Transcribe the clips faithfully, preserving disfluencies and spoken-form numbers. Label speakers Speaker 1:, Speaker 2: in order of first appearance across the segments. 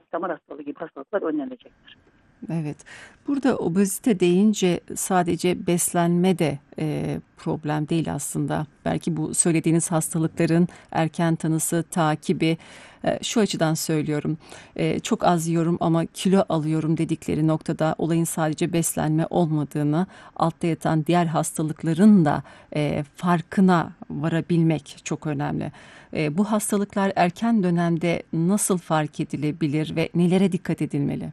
Speaker 1: damar hastalığı gibi hastalıklar önlenecektir.
Speaker 2: Evet. Burada obezite deyince sadece beslenme de e, problem değil aslında. Belki bu söylediğiniz hastalıkların erken tanısı, takibi, e, şu açıdan söylüyorum. E, çok az yiyorum ama kilo alıyorum dedikleri noktada olayın sadece beslenme olmadığını, altta yatan diğer hastalıkların da e, farkına varabilmek çok önemli. E, bu hastalıklar erken dönemde nasıl fark edilebilir ve nelere dikkat edilmeli?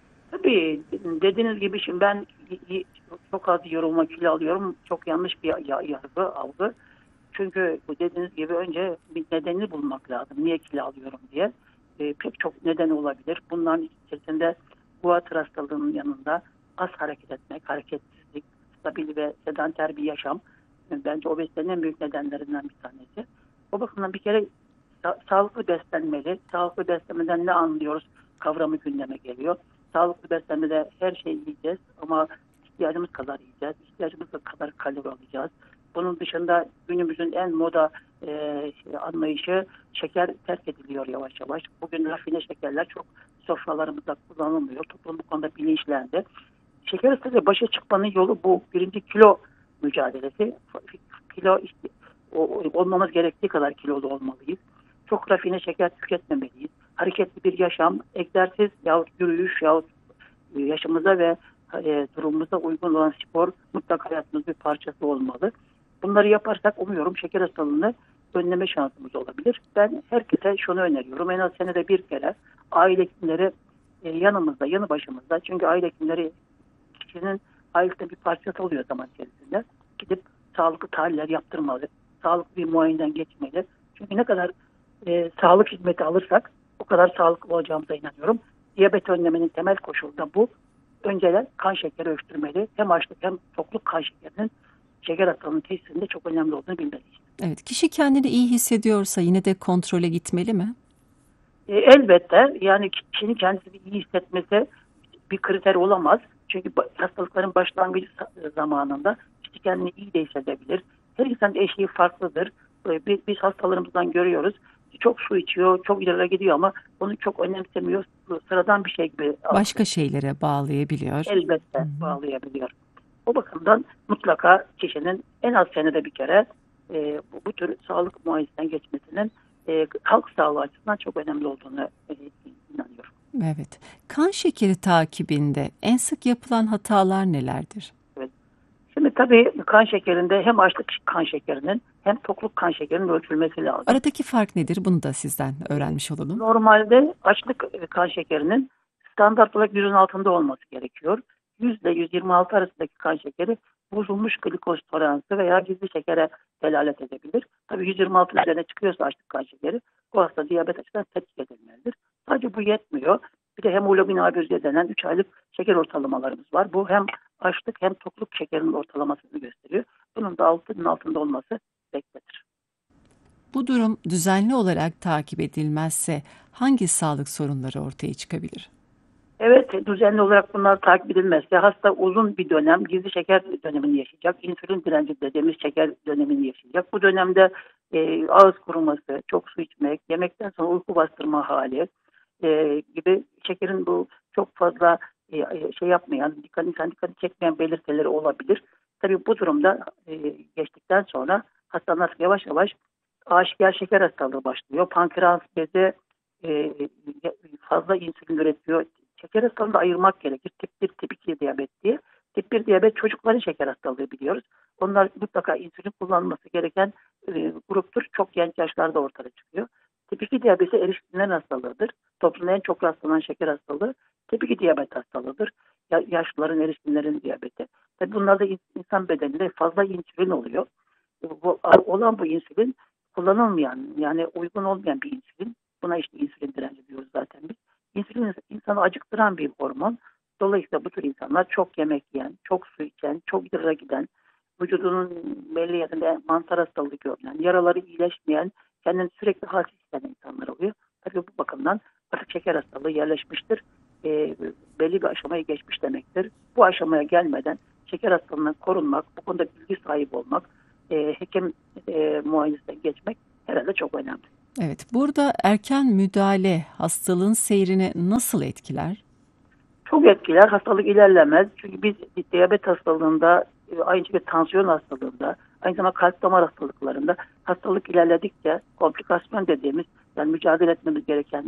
Speaker 1: Tabii dediğiniz gibi şimdi ben y- y- çok az yorulma kilo alıyorum. Çok yanlış bir ya- yargı, algı. Çünkü bu dediğiniz gibi önce bir nedenini bulmak lazım. Niye kilo alıyorum diye. Ee, pek çok neden olabilir. Bunların içerisinde guatr hastalığının yanında az hareket etmek, hareketsizlik, stabil ve sedanter bir yaşam. Yani bence obezitenin en büyük nedenlerinden bir tanesi. O bakımdan bir kere sa- sağlıklı beslenmeli. Sağlıklı beslenmeden ne anlıyoruz kavramı gündeme geliyor. Sağlıklı beslenmede her şeyi yiyeceğiz ama ihtiyacımız kadar yiyeceğiz. İhtiyacımız kadar kalori alacağız. Bunun dışında günümüzün en moda e, şey, anlayışı şeker terk ediliyor yavaş yavaş. Bugün rafine şekerler çok sofralarımızda kullanılmıyor. Toplum bu konuda bilinçlendi. Şeker hastalığıyla başa çıkmanın yolu bu. Birinci kilo mücadelesi. Kilo işte, o, olmamız gerektiği kadar kilolu olmalıyız. Çok rafine şeker tüketmemeliyiz. Hareketli bir yaşam, egzersiz yahut yürüyüş yahut e, yaşımıza ve e, durumumuza uygun olan spor mutlaka hayatımızın bir parçası olmalı. Bunları yaparsak umuyorum şeker hastalığını önleme şansımız olabilir. Ben herkese şunu öneriyorum. En az senede bir kere aile hekimleri e, yanımızda, yanı başımızda. Çünkü aile hekimleri kişinin ailesinde bir parçası oluyor zaman içerisinde. Gidip sağlıklı tahliller yaptırmalı. Sağlıklı bir muayeneden geçmeli. Çünkü ne kadar e, sağlık hizmeti alırsak o kadar sağlıklı olacağımıza inanıyorum. Diyabet önlemenin temel koşulu da bu. Önceler kan şekeri ölçtürmeli. Hem açlık hem tokluk kan şekerinin şeker hastalığının teşhisinde çok önemli olduğunu bilmeliyiz.
Speaker 2: Evet, kişi kendini iyi hissediyorsa yine de kontrole gitmeli mi?
Speaker 1: E, elbette yani kişinin kendisini iyi hissetmesi bir kriter olamaz. Çünkü hastalıkların başlangıcı zamanında kişi kendini iyi de hissedebilir. Her insanın eşiği farklıdır. Biz, biz hastalarımızdan görüyoruz. Çok su içiyor, çok ileri gidiyor ama bunu çok önemsemiyor. Sıradan bir şey gibi
Speaker 2: Başka
Speaker 1: algılıyor.
Speaker 2: şeylere bağlayabiliyor. Hı
Speaker 1: Elbette
Speaker 2: hı.
Speaker 1: bağlayabiliyor. O bakımdan mutlaka kişinin en az senede bir kere e, bu, bu tür sağlık muayenesinden geçmesinin e, halk sağlığı açısından çok önemli olduğunu e, inanıyorum.
Speaker 2: Evet. Kan şekeri takibinde en sık yapılan hatalar nelerdir?
Speaker 1: Evet. Şimdi tabii kan şekerinde hem açlık kan şekerinin hem tokluk kan şekerinin ölçülmesi lazım.
Speaker 2: Aradaki fark nedir? Bunu da sizden öğrenmiş olalım.
Speaker 1: Normalde açlık kan şekerinin standart olarak yüzün altında olması gerekiyor. yüz ile yüz yirmi altı arasındaki kan şekeri bozulmuş glikoz toleransı veya gizli şekere delalet edebilir. Tabii yüz yirmi altı üzerine çıkıyorsa açlık kan şekeri bu hasta diyabet açısından tetkik edilmelidir. Sadece bu yetmiyor. Bir de hemoglobin A bir denen üç aylık şeker ortalamalarımız var. Bu hem açlık hem tokluk şekerinin ortalamasını gösteriyor. Bunun da altının altında olması beklenir.
Speaker 2: Bu durum düzenli olarak takip edilmezse hangi sağlık sorunları ortaya çıkabilir?
Speaker 1: Evet, düzenli olarak bunlar takip edilmezse hasta uzun bir dönem gizli şeker dönemini yaşayacak. İnsülin direnci dediğimiz şeker dönemini yaşayacak. Bu dönemde e, ağız kuruması, çok su içmek, yemekten sonra uyku bastırma hali e, gibi şekerin bu çok fazla e, şey yapmayan, dikkat, insan dikkati çekmeyen belirtileri olabilir. Tabii bu durumda e, geçtikten sonra hastanın artık yavaş yavaş aşikar şeker hastalığı başlıyor. Pankreas bezi e, fazla insülin üretiyor. Şeker hastalığını ayırmak gerekir. Tip bir, tip iki diyabet diye. Tip bir diyabet çocukların şeker hastalığı biliyoruz. Onlar mutlaka insülin kullanması gereken e, gruptur. Çok genç yaşlarda ortaya çıkıyor. Tip iki diyabeti erişkinlerin hastalığıdır. Toplumda en çok rastlanan şeker hastalığı tip iki diyabet hastalığıdır. Ya, yaşlıların, erişkinlerin diyabeti. Tabii bunlarda insan bedeninde fazla insülin oluyor. Bu, olan bu insülin kullanılmayan yani uygun olmayan bir insülin. Buna işte insülin direnci diyoruz zaten biz. İnsülin insanı acıktıran bir hormon. Dolayısıyla bu tür insanlar çok yemek yiyen, çok su içen, çok idrara giden, vücudunun belli yerinde mantar hastalığı görülen, yaraları iyileşmeyen, kendini sürekli halsiz hisseden insanlar oluyor. Tabii bu bakımdan artık şeker hastalığı yerleşmiştir. E, belli bir aşamayı geçmiş demektir. Bu aşamaya gelmeden şeker hastalığından korunmak, bu konuda bilgi sahibi olmak, e, hekim e, muayenesinden geçmek herhalde çok önemli.
Speaker 2: Evet, burada erken müdahale hastalığın seyrini nasıl etkiler?
Speaker 1: Çok etkiler. Hastalık ilerlemez. Çünkü biz diyabet hastalığında, e, aynı şekilde tansiyon hastalığında, aynı zamanda kalp damar hastalıklarında hastalık ilerledikçe komplikasyon dediğimiz, yani mücadele etmemiz gereken